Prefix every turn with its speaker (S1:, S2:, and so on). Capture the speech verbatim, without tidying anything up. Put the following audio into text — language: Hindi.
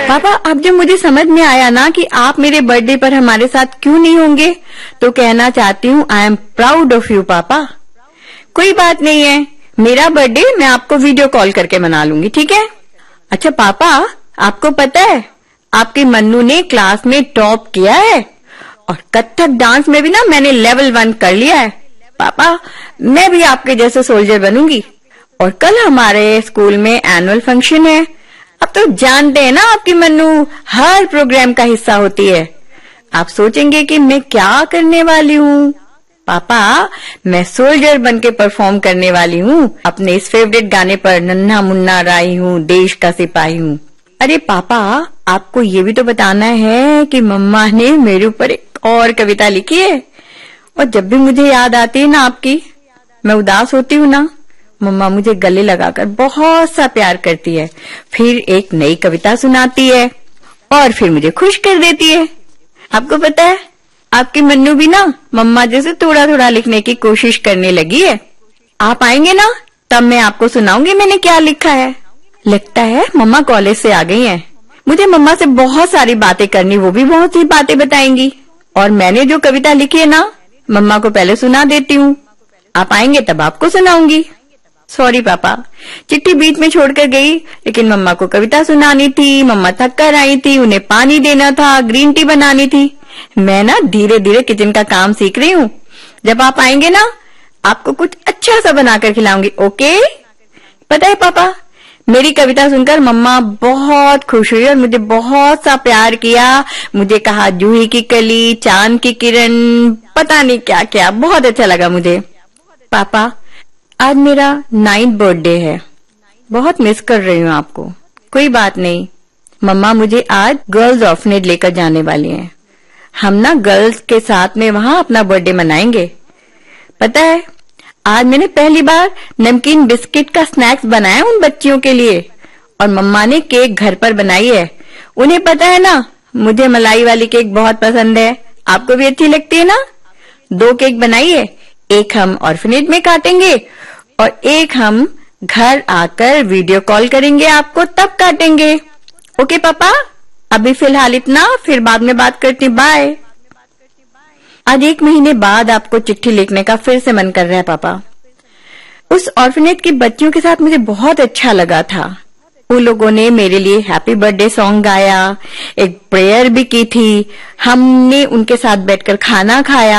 S1: पापा अब जब मुझे समझ में आया ना कि आप मेरे बर्थडे पर हमारे साथ क्यों नहीं होंगे, तो कहना चाहती हूँ I am proud of you पापा। कोई बात नहीं है, मेरा बर्थडे मैं आपको वीडियो कॉल करके मना लूंगी, ठीक है? अच्छा पापा, आपको पता है आपके मन्नू ने क्लास में टॉप किया है और कथक डांस में भी ना मैंने लेवल वन कर लिया है। पापा मैं भी आपके जैसे सोल्जर बनूंगी। और कल हमारे स्कूल में एनुअल फंक्शन है। अब तो जानते हैं ना आपकी मन्नू हर प्रोग्राम का हिस्सा होती है। आप सोचेंगे कि मैं क्या करने वाली हूँ। पापा मैं सोल्जर बन के परफॉर्म करने वाली हूँ। अपने इस फेवरेट गाने पर नन्हा मुन्ना राई हूँ, देश का सिपाही हूँ। अरे पापा आपको ये भी तो बताना है कि मम्मा ने मेरे ऊपर एक और कविता लिखी है और जब भी मुझे याद आती है ना आपकी, मैं उदास होती हूँ ना, मम्मा मुझे गले लगाकर बहुत सा प्यार करती है, फिर एक नई कविता सुनाती है और फिर मुझे खुश कर देती है। आपको पता है आपकी मन्नू भी ना मम्मा जैसे थोड़ा थोड़ा लिखने की कोशिश करने लगी है। आप आएंगे ना तब मैं आपको सुनाऊंगी मैंने क्या लिखा है। लगता है मम्मा कॉलेज से आ गई हैं। मुझे मम्मा से बहुत सारी बातें करनी, वो भी बहुत सी बातें बताएंगी। और मैंने जो कविता लिखी है ना मम्मा को पहले सुना देती हूँ, आप आएंगे तब आपको सुनाऊंगी। सॉरी पापा, चिट्ठी बीच में छोड़कर गई, लेकिन मम्मा को कविता सुनानी थी। मम्मा थक कर आई थी, उन्हें पानी देना था, ग्रीन टी बनानी थी। मैं ना धीरे धीरे किचन का काम सीख रही हूँ। जब आप आएंगे ना आपको कुछ अच्छा सा बनाकर खिलाऊंगी, ओके? पता है पापा मेरी कविता सुनकर मम्मा बहुत खुश हुई और मुझे बहुत सा प्यार किया। मुझे कहा जूही की कली, चांद की किरण, पता नहीं क्या क्या, बहुत अच्छा लगा मुझे। पापा आज मेरा नाइन्थ बर्थडे है, बहुत मिस कर रही हूँ आपको। कोई बात नहीं, मम्मा मुझे आज गर्ल्स ऑर्फनेज लेकर जाने वाली हैं। हम ना गर्ल्स के साथ में वहां अपना बर्थडे मनाएंगे। पता है आज मैंने पहली बार नमकीन बिस्किट का स्नैक्स बनाया उन बच्चियों के लिए और मम्मा ने केक घर पर बनाई है। उन्हें पता है ना मुझे मलाई वाली केक बहुत पसंद है, आपको भी अच्छी लगती है ना? दो केक बनाई है, एक हम ऑर्फनेज में काटेंगे और एक हम घर आकर वीडियो कॉल करेंगे आपको, तब काटेंगे। ओके पापा, अभी फिलहाल इतना, फिर बाद में बात करती हूँ, बाय। आज एक महीने बाद आपको चिट्ठी लिखने का फिर से मन कर रहा है पापा। उस ऑर्फनेज की बच्चियों के साथ मुझे बहुत अच्छा लगा था। उन लोगों ने मेरे लिए हैप्पी बर्थडे सॉन्ग गाया, एक प्रेयर भी की थी, हमने उनके साथ बैठकर खाना खाया।